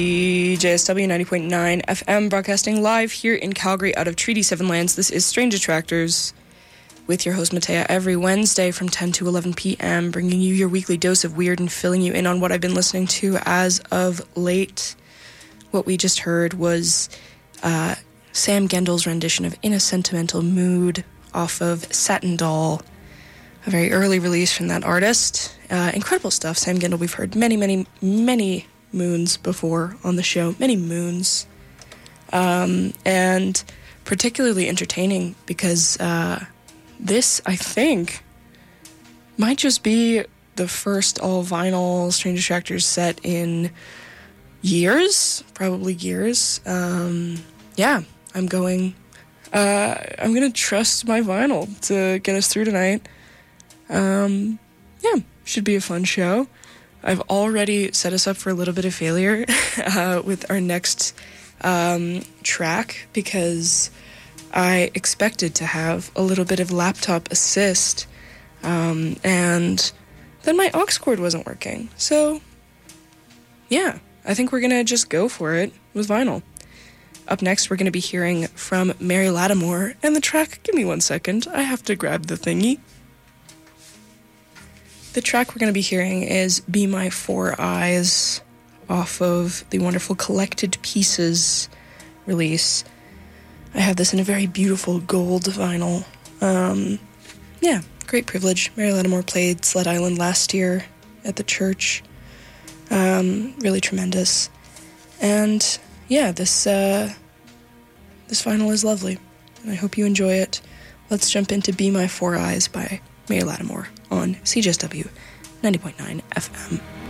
JSW 90.9 FM, broadcasting live here in Calgary out of Treaty 7 Lands. This is Strange Attractors with your host Matea every Wednesday from 10 to 11 p.m., bringing you your weekly dose of weird and filling you in on what I've been listening to as of late. What we just heard was Sam Gendel's rendition of In a Sentimental Mood off of Satin Doll, a very early release from that artist. Incredible stuff. Sam Gendel, we've heard many moons before on the show, many moons, and particularly entertaining because this, I think, might just be the first all-vinyl Strange Attractors set in years, probably years. Yeah, I'm gonna trust my vinyl to get us through tonight. Yeah, should be a fun show. I've already set us up for a little bit of failure with our next track because I expected to have a little bit of laptop assist, and then my aux cord wasn't working. So, yeah, I think we're going to just go for it with vinyl. Up next, we're going to be hearing from Mary Lattimore, and the track, give me 1 second, I have to grab the thingy. The track we're going to be hearing is Be My Four Eyes off of the wonderful Collected Pieces release. I have this in a very beautiful gold vinyl. Yeah, great privilege. Mary Lattimore played Sled Island last year at the church. Really tremendous. And yeah, this vinyl is lovely. And I hope you enjoy it. Let's jump into Be My Four Eyes by Mary Lattimore on CJSW 90.9 FM.